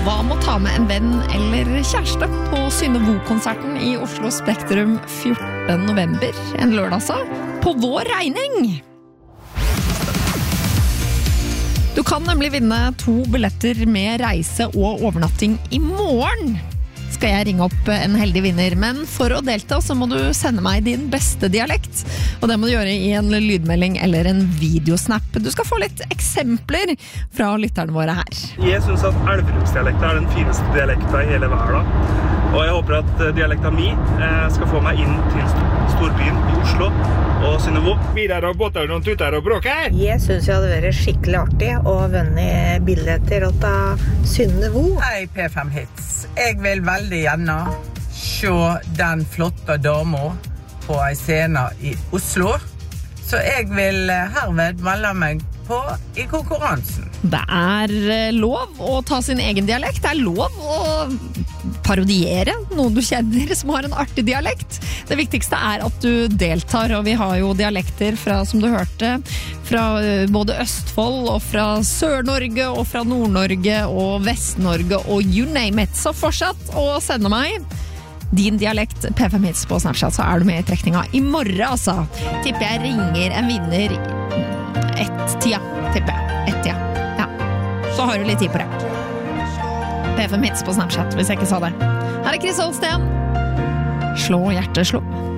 Hva med å ta med en venn eller kjæreste på Synne Vo-konserten i Oslo Spektrum 14. november, en lørdag altså, på vår regning? Du kan nemlig vinne 2 billetter med reise og overnatting i morgen. Skal jeg ringe opp en heldig vinner, men for å delta så må du sende meg din beste dialekt, og det må du gjøre i en lydmelding eller en videosnap. Du skal få litt eksempler fra lytterne våre her. Jeg synes at Elverumsdialekten er den fineste dialekten i hele verden, og jeg håper at dialekten min skal få meg inn til storbyen i Oslo og Synne Vo. Vidar og båter noen tuter og bråker. Jeg synes jeg hadde vært skikkelig artig å vunne billetter til Synne Vo. Hei P5 Hits. Jeg vil veldig gjerne se den flotte dama på en scene i Oslo. Så jeg vil herved melde meg på i konkurransen. Det er lov å ta sin egen dialekt. Det er lov å parodiere noen du kjenner som har en artig dialekt. Det viktigste er at du deltar, og vi har jo dialekter fra, som du hørte, fra både Østfold og fra Sør-Norge og fra Nord-Norge og Vest-Norge og you name it. Så fortsatt å sende meg din dialekt P5 Hits på Snapchat, så er du med i trekninga i morgen, altså. Tipper jeg ringer en vinner 1-tida, tipper jeg. 1-tida. Ja. Så har du litt tid på det. P5 Hits på Snapchat, hvis jeg ikke sa det. Her er Chris Holsten. Slå hjertet slå.